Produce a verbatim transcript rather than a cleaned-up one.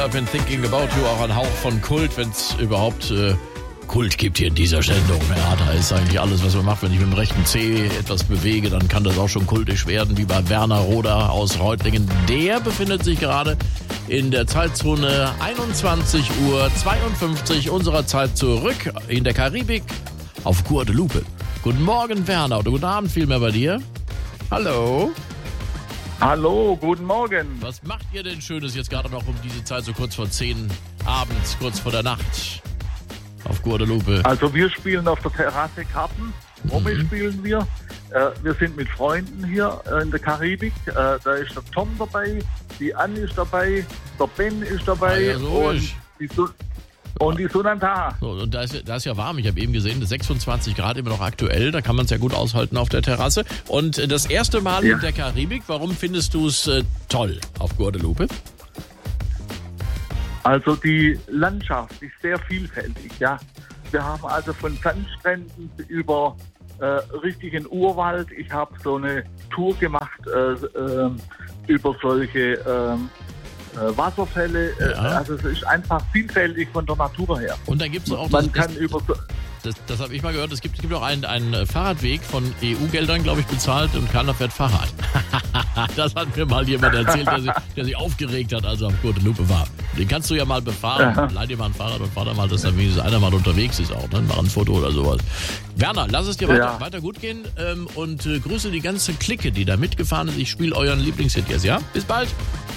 I've been thinking about you, auch ein Hauch von Kult, wenn es überhaupt äh, Kult gibt hier in dieser Sendung. Ja, da ist eigentlich alles, was man macht. Wenn ich mit dem rechten Zeh etwas bewege, dann kann das auch schon kultisch werden, wie bei Werner Roder aus Reutlingen. Der befindet sich gerade in der Zeitzone einundzwanzig Uhr zweiundfünfzig unserer Zeit zurück in der Karibik auf Guadeloupe. Guten Morgen, Werner, oder guten Abend vielmehr bei dir. Hallo. Hallo, guten Morgen. Was macht ihr denn Schönes jetzt gerade noch um diese Zeit, so kurz vor zehn abends, kurz vor der Nacht auf Guadeloupe? Also wir spielen auf der Terrasse Karten. Rummi mhm. spielen wir. Äh, wir sind mit Freunden hier äh, in der Karibik. Äh, da ist der Tom dabei, die Anne ist dabei, der Ben ist dabei ah, ja, so und, ist. die Su- und die Sunanta. So, und da ist, da ist ja warm. Ich habe eben gesehen, sechsundzwanzig Grad immer noch aktuell. Da kann man es ja gut aushalten auf der Terrasse. Und äh, das erste Mal ja. in der Karibik. Warum findest du es äh, toll auf Guadeloupe? Also die Landschaft ist sehr vielfältig, ja. Wir haben also von Sandstränden über äh, richtigen Urwald. Ich habe so eine Tour gemacht äh, äh, über solche äh, äh, Wasserfälle. Ja. Also es ist einfach vielfältig von der Natur her. Und da gibt es auch... Man das, kann das, über... Das, das habe ich mal gehört. Es gibt, es gibt auch einen, einen Fahrradweg von E U-Geldern, glaube ich, bezahlt und keiner fährt Fahrrad. Das hat mir mal jemand erzählt, der sich, der sich aufgeregt hat, als er auf Guadeloupe war. Den kannst du ja mal befahren. Ja. Leih dir mal ein Fahrrad und fahr da mal, dass dann wenigstens einer mal unterwegs ist auch. Ne? Mach ein Foto oder sowas. Werner, lass es dir weiter, ja. weiter gut gehen ähm, und äh, grüße die ganze Clique, die da mitgefahren ist. Ich spiele euren Lieblingshit jetzt, ja? Bis bald.